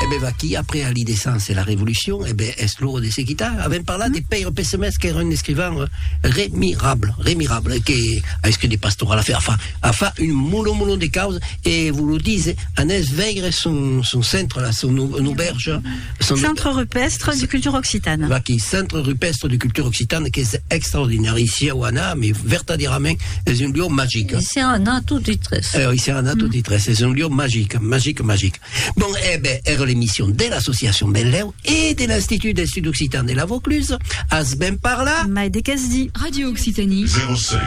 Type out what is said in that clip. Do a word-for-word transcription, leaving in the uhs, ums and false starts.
ben, va qui, après la l'idescence et la révolution, eh ben, est l'euro de Sequita, avait par là des pères pessemès qui era un écrivain euh, rémirable, rémirable, qui a écrit des pastorales à faire, enfin, a fait une moulon moulon de causes, et vous le dites, Agnès Veigre, son, son centre, là, son auberge, son centre rupestre de culture occitane. Va qui, centre rupestre de culture occitane, qui est extraordinaire ici à Ouana, mais vertadirament, c'est un lieu magique. Ici à Ouana, tout est très. Euh, ici à Ouana, tout est très. C'est un lieu magique, magique, magique. Bon, eh ben, era l'émission de l'association Belleu et de l'Institut d'études occitanes de la Vaucluse. À ce ben par là. Maïdé Casdi. Radio Occitanie. zéro cinq